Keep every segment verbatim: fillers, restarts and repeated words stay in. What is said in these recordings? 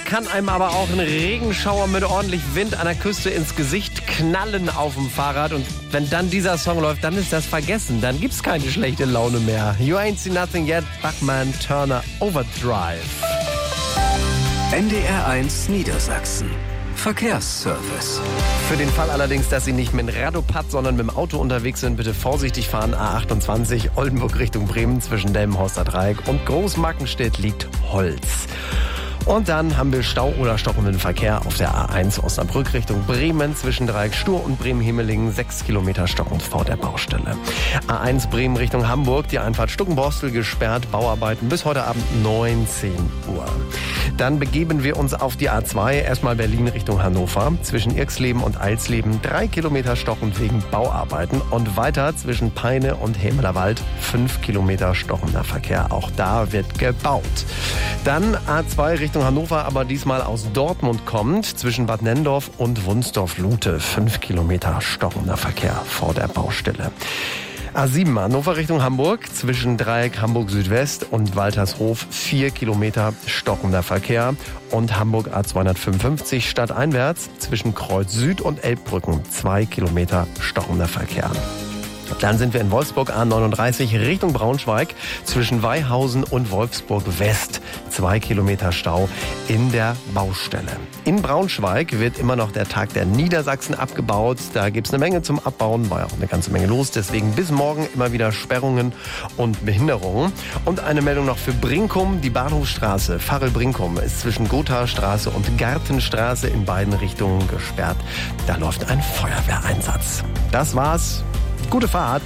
kann einem aber auch ein Regenschauer mit ordentlich Wind an der Küste ins Gesicht knallen auf dem Fahrrad. Und wenn dann dieser Song läuft, dann ist das vergessen. Dann gibt's keine schlechte Laune mehr. You ain't seen nothing yet, Bachmann Turner Overdrive. N D R eins Niedersachsen. Verkehrsservice. Für den Fall allerdings, dass Sie nicht mit dem Radopad, sondern mit dem Auto unterwegs sind, bitte vorsichtig fahren. A achtundzwanzig, Oldenburg Richtung Bremen, zwischen Delmenhorster Dreieck und Großmarkenstedt liegt Holz. Und dann haben wir Stau oder stockenden Verkehr auf der A eins Osnabrück Richtung Bremen zwischen Dreieck Stur und Bremen-Hemelingen. Sechs Kilometer stockend vor der Baustelle. A eins Bremen Richtung Hamburg, die Einfahrt Stuckenborstel gesperrt. Bauarbeiten bis heute Abend neunzehn Uhr. Dann begeben wir uns auf die A zwei, erstmal Berlin Richtung Hannover. Zwischen Irxleben und Eilsleben drei Kilometer stockend wegen Bauarbeiten. Und weiter zwischen Peine und Hämelerwald fünf Kilometer stockender Verkehr. Auch da wird gebaut. Dann A zwei Richtung Hannover, aber diesmal aus Dortmund kommt, zwischen Bad Nenndorf und Wunsdorf-Lute. Fünf Kilometer stockender Verkehr vor der Baustelle. A sieben Hannover Richtung Hamburg, zwischen Dreieck Hamburg Südwest und Waltershof vier Kilometer stockender Verkehr. Und Hamburg A zweihundertfünfundfünfzig stadteinwärts, zwischen Kreuz Süd und Elbbrücken zwei Kilometer stockender Verkehr. Dann sind wir in Wolfsburg A neununddreißig Richtung Braunschweig, zwischen Weihausen und Wolfsburg West. Zwei Kilometer Stau in der Baustelle. In Braunschweig wird immer noch der Tag der Niedersachsen abgebaut. Da gibt's eine Menge zum Abbauen, war ja auch eine ganze Menge los. Deswegen bis morgen immer wieder Sperrungen und Behinderungen. Und eine Meldung noch für Brinkum. Die Bahnhofstraße Farel-Brinkum ist zwischen Gothastraße und Gartenstraße in beiden Richtungen gesperrt. Da läuft ein Feuerwehreinsatz. Das war's. Gute Fahrt.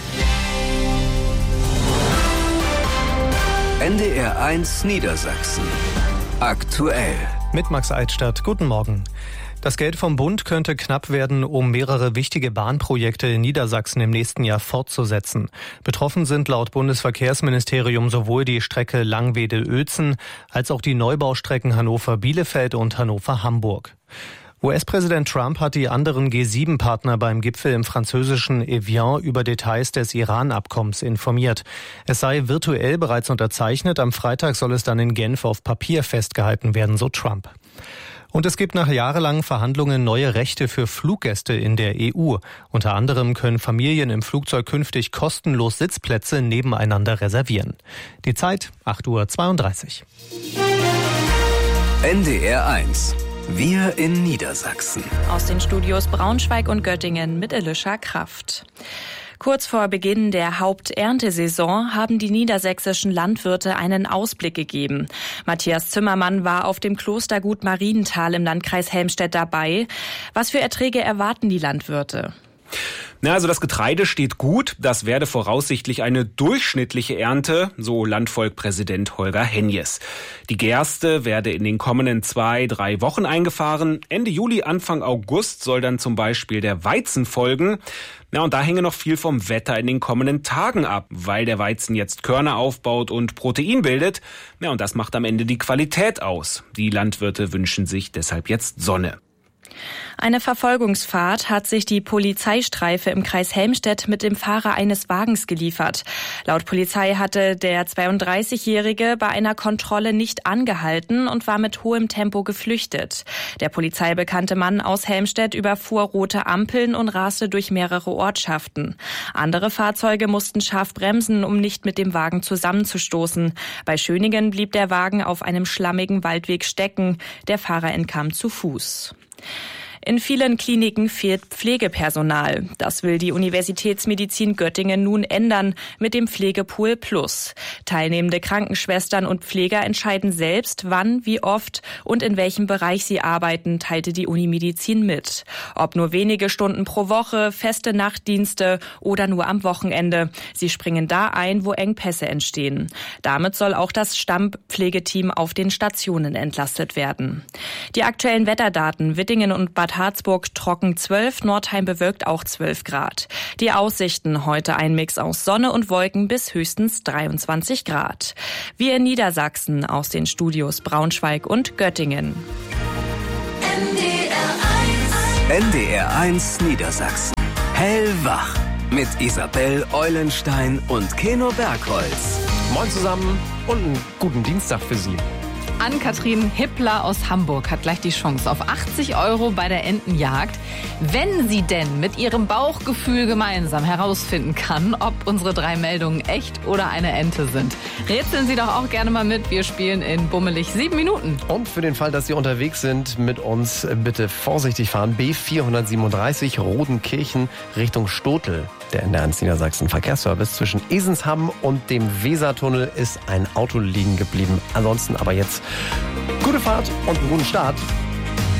N D R eins Niedersachsen. Aktuell. Mit Max Eitstadt. Guten Morgen. Das Geld vom Bund könnte knapp werden, um mehrere wichtige Bahnprojekte in Niedersachsen im nächsten Jahr fortzusetzen. Betroffen sind laut Bundesverkehrsministerium sowohl die Strecke Langwedel-Uelzen als auch die Neubaustrecken Hannover-Bielefeld und Hannover-Hamburg. U S-Präsident Trump hat die anderen G sieben Partner beim Gipfel im französischen Evian über Details des Iran-Abkommens informiert. Es sei virtuell bereits unterzeichnet. Am Freitag soll es dann in Genf auf Papier festgehalten werden, so Trump. Und es gibt nach jahrelangen Verhandlungen neue Rechte für Fluggäste in der E U. Unter anderem können Familien im Flugzeug künftig kostenlos Sitzplätze nebeneinander reservieren. Die Zeit acht Uhr zweiunddreißig. N D R eins. Wir in Niedersachsen. Aus den Studios Braunschweig und Göttingen mit Elisha Kraft. Kurz vor Beginn der Haupterntesaison haben die niedersächsischen Landwirte einen Ausblick gegeben. Matthias Zimmermann war auf dem Klostergut Marienthal im Landkreis Helmstedt dabei. Was für Erträge erwarten die Landwirte? Na, also das Getreide steht gut. Das werde voraussichtlich eine durchschnittliche Ernte, so Landvolkpräsident Holger Henjes. Die Gerste werde in den kommenden zwei, drei Wochen eingefahren. Ende Juli, Anfang August soll dann zum Beispiel der Weizen folgen. Na, und da hänge noch viel vom Wetter in den kommenden Tagen ab, weil der Weizen jetzt Körner aufbaut und Protein bildet. Na, und das macht am Ende die Qualität aus. Die Landwirte wünschen sich deshalb jetzt Sonne. Eine Verfolgungsfahrt hat sich die Polizeistreife im Kreis Helmstedt mit dem Fahrer eines Wagens geliefert. Laut Polizei hatte der zweiunddreißigjährige bei einer Kontrolle nicht angehalten und war mit hohem Tempo geflüchtet. Der polizeibekannte Mann aus Helmstedt überfuhr rote Ampeln und raste durch mehrere Ortschaften. Andere Fahrzeuge mussten scharf bremsen, um nicht mit dem Wagen zusammenzustoßen. Bei Schöningen blieb der Wagen auf einem schlammigen Waldweg stecken. Der Fahrer entkam zu Fuß. In vielen Kliniken fehlt Pflegepersonal. Das will die Universitätsmedizin Göttingen nun ändern mit dem Pflegepool Plus. Teilnehmende Krankenschwestern und Pfleger entscheiden selbst, wann, wie oft und in welchem Bereich sie arbeiten, teilte die Unimedizin mit. Ob nur wenige Stunden pro Woche, feste Nachtdienste oder nur am Wochenende. Sie springen da ein, wo Engpässe entstehen. Damit soll auch das Stammpflegeteam auf den Stationen entlastet werden. Die aktuellen Wetterdaten: Wittingen und Bad Harzburg trocken zwölf, Nordheim bewölkt auch zwölf Grad. Die Aussichten: heute ein Mix aus Sonne und Wolken bis höchstens dreiundzwanzig Grad. Wir in Niedersachsen aus den Studios Braunschweig und Göttingen. N D R eins Niedersachsen. Hellwach mit Isabel Eulenstein und Keno Bergholz. Moin zusammen und einen guten Dienstag für Sie. Ann-Kathrin Hippler aus Hamburg hat gleich die Chance auf achtzig Euro bei der Entenjagd, wenn sie denn mit ihrem Bauchgefühl gemeinsam herausfinden kann, ob unsere drei Meldungen echt oder eine Ente sind. Rätseln Sie doch auch gerne mal mit. Wir spielen in bummelig sieben Minuten. Und für den Fall, dass Sie unterwegs sind mit uns, bitte vorsichtig fahren. B vierhundertsiebenunddreißig Rodenkirchen Richtung Stotel. Der N D R eins Niedersachsen Verkehrsservice. Zwischen Esensham und dem Wesertunnel ist ein Auto liegen geblieben. Ansonsten aber jetzt gute Fahrt und einen guten Start.